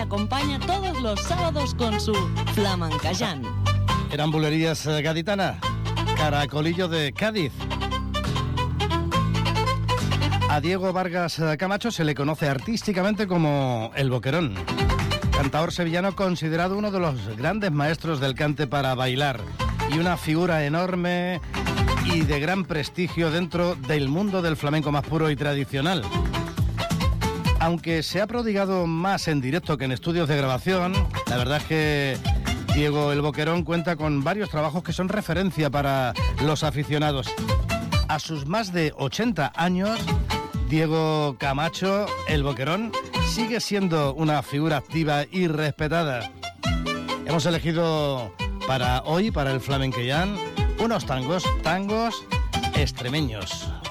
acompaña todos los sábados con su Flamencayán. Eran bulerías gaditanas, Caracolillo de Cádiz. A Diego Vargas Camacho se le conoce artísticamente como El Boquerón, cantador sevillano considerado uno de los grandes maestros del cante para bailar y una figura enorme y de gran prestigio dentro del mundo del flamenco más puro y tradicional. Aunque se ha prodigado más en directo que en estudios de grabación, la verdad es que Diego El Boquerón cuenta con varios trabajos que son referencia para los aficionados. A sus más de 80 años, Diego Camacho, El Boquerón, sigue siendo una figura activa y respetada. Hemos elegido para hoy, para el Flamencayán, unos tangos extremeños.